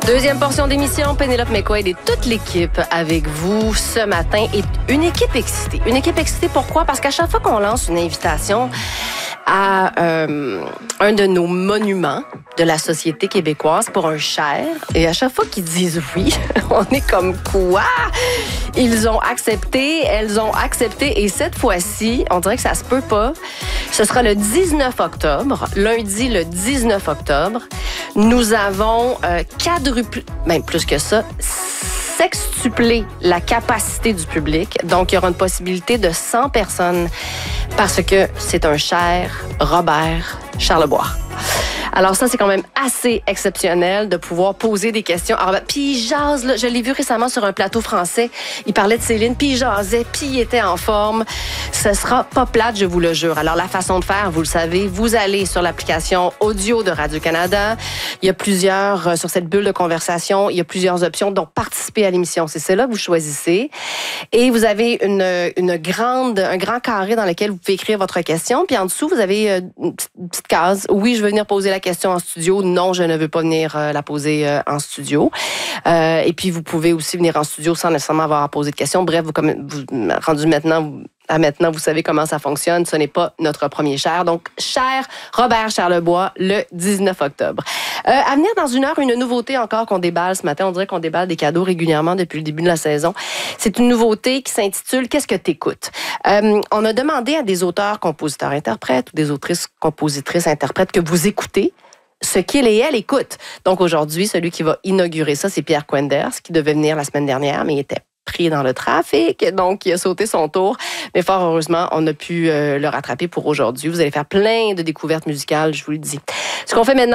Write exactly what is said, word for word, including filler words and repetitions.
Deuxième portion d'émission, Pénélope McQuaid et toute l'équipe avec vous ce matin. Et une équipe excitée. Une équipe excitée, pourquoi? Parce qu'à chaque fois qu'on lance une invitation à euh, un de nos monuments de la société québécoise pour un cher, et à chaque fois qu'ils disent oui, on est comme quoi? Ils ont accepté, elles ont accepté, et cette fois-ci, on dirait que ça se peut pas. Ce sera le dix-neuf octobre, lundi le dix-neuf octobre. Nous avons euh, quadruplé, même plus que ça, sextuplé la capacité du public. Donc, il y aura une possibilité de cent personnes parce que c'est un cher Robert Charlebois. Alors ça, c'est quand même assez exceptionnel de pouvoir poser des questions. Alors, ben, puis il jase, là, je l'ai vu récemment sur un plateau français. Il parlait de Céline, puis il jasait, puis il était en forme. Ce sera pas plate, je vous le jure. Alors, la façon de faire, vous le savez, vous allez sur l'application audio de Radio-Canada. Il y a plusieurs, euh, sur cette bulle de conversation, il y a plusieurs options, donc participer à l'émission. C'est celle-là que vous choisissez. Et vous avez une, une grande, un grand carré dans lequel vous pouvez écrire votre question. Puis en dessous, vous avez euh, une petite, une petite case. Oui, je veux venir poser la question en studio. Non, je ne veux pas venir euh, la poser euh, en studio. Euh, et puis, vous pouvez aussi venir en studio sans nécessairement avoir à poser de questions. Bref, vous, comme, vous rendu maintenant... Vous, à maintenant, vous savez comment ça fonctionne. Ce n'est pas notre premier cher. Donc, cher Robert Charlebois, le dix-neuf octobre. Euh, à venir dans une heure, une nouveauté encore qu'on déballe ce matin. On dirait qu'on déballe des cadeaux régulièrement depuis le début de la saison. C'est une nouveauté qui s'intitule « Qu'est-ce que t'écoutes ?» euh, On a demandé à des auteurs, compositeurs, interprètes ou des autrices, compositrices, interprètes que vous écoutez ce qu'ils et elles écoutent. Donc, aujourd'hui, celui qui va inaugurer ça, c'est Pierre Quenders, qui devait venir la semaine dernière, mais il était pris dans le trafic, donc il a sauté son tour. Mais fort heureusement, on a pu euh, le rattraper pour aujourd'hui. Vous allez faire plein de découvertes musicales, je vous le dis. Ce qu'on fait maintenant,